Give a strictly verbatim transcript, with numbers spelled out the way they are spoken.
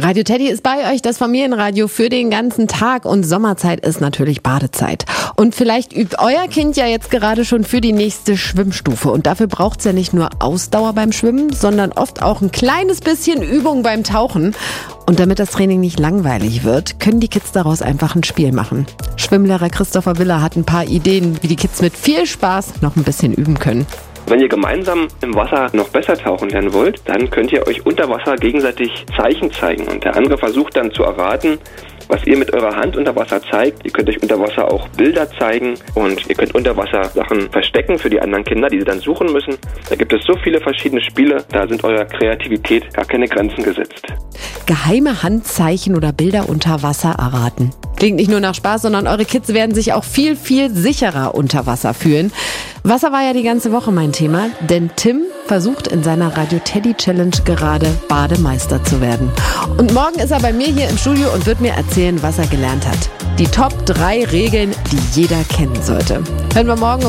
Radio Teddy ist bei euch, das Familienradio für den ganzen Tag, und Sommerzeit ist natürlich Badezeit. Und vielleicht übt euer Kind ja jetzt gerade schon für die nächste Schwimmstufe, und dafür braucht es ja nicht nur Ausdauer beim Schwimmen, sondern oft auch ein kleines bisschen Übung beim Tauchen. Und damit das Training nicht langweilig wird, können die Kids daraus einfach ein Spiel machen. Schwimmlehrer Christopher Willer hat ein paar Ideen, wie die Kids mit viel Spaß noch ein bisschen üben können. Wenn ihr gemeinsam im Wasser noch besser tauchen lernen wollt, dann könnt ihr euch unter Wasser gegenseitig Zeichen zeigen. Und der andere versucht dann zu erraten, was ihr mit eurer Hand unter Wasser zeigt. Ihr könnt euch unter Wasser auch Bilder zeigen und ihr könnt unter Wasser Sachen verstecken für die anderen Kinder, die sie dann suchen müssen. Da gibt es so viele verschiedene Spiele, da sind eurer Kreativität gar keine Grenzen gesetzt. Geheime Handzeichen oder Bilder unter Wasser erraten. Klingt nicht nur nach Spaß, sondern eure Kids werden sich auch viel, viel sicherer unter Wasser fühlen. Wasser war ja die ganze Woche mein Thema, denn Tim versucht in seiner Radio Teddy Challenge gerade Bademeister zu werden. Und morgen ist er bei mir hier im Studio und wird mir erzählen, was er gelernt hat. Die Top drei Regeln, die jeder kennen sollte. Hören wir morgen